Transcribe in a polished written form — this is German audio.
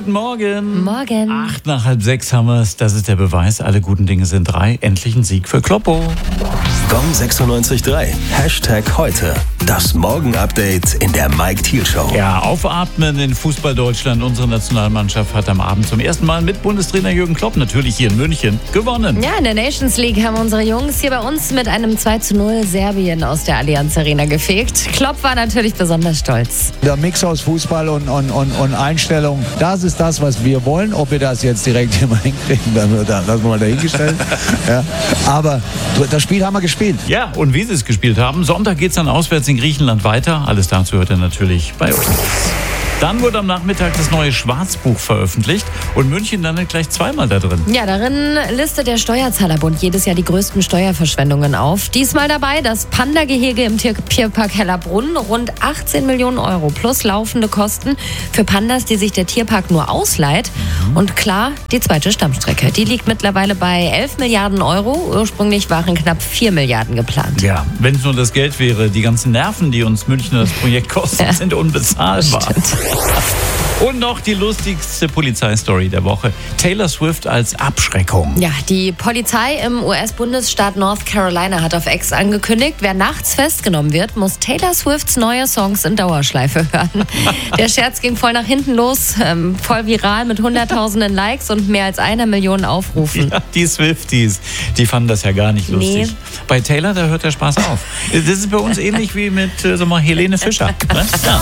guten Morgen. Morgen. 5:08 haben wir es. Das ist der Beweis. Alle guten Dinge sind 3. Endlich ein Sieg für Kloppo. Gong 96.3. #heute. Das Morgen-Update in der Mike Thiel Show. Ja, aufatmen in Fußball Deutschland. Unsere Nationalmannschaft hat am Abend zum ersten Mal mit Bundestrainer Jürgen Klopp, natürlich hier in München, gewonnen. Ja, in der Nations League haben unsere Jungs hier bei uns mit einem 2:0 Serbien aus der Allianz Arena gefegt. Klopp war natürlich besonders stolz. Der Mix aus Fußball und Einstellung, das ist das, was wir wollen. Ob wir das jetzt direkt immer hinkriegen, dann lassen wir mal dahingestellt. Ja. Aber das Spiel haben wir gespielt. Ja, und wie sie es gespielt haben. Sonntag geht es dann auswärts in Griechenland weiter. Alles dazu hört ihr natürlich bei uns. Dann wurde am Nachmittag das neue Schwarzbuch veröffentlicht und München landet gleich zweimal da drin. Ja, darin listet der Steuerzahlerbund jedes Jahr die größten Steuerverschwendungen auf. Diesmal dabei das Panda-Gehege im Tierpark Hellerbrunn, rund 18 Millionen Euro plus laufende Kosten für Pandas, die sich der Tierpark nur ausleiht. Und klar, die zweite Stammstrecke, die liegt mittlerweile bei 11 Milliarden Euro. Ursprünglich waren knapp 4 Milliarden geplant. Ja, wenn es nur das Geld wäre, die ganzen Nerven, die uns Münchner das Projekt kosten, sind unbezahlbar. Und noch die lustigste Polizeistory der Woche. Taylor Swift als Abschreckung. Ja, die Polizei im US-Bundesstaat North Carolina hat auf X angekündigt, wer nachts festgenommen wird, muss Taylor Swifts neue Songs in Dauerschleife hören. Der Scherz ging voll nach hinten los, voll viral mit hunderttausenden Likes und mehr als 1 Million Aufrufen. Ja, die Swifties, die fanden das ja gar nicht lustig. Nee. Bei Taylor, da hört der Spaß auf. Das ist bei uns ähnlich wie mit Helene Fischer. Ne? Ja.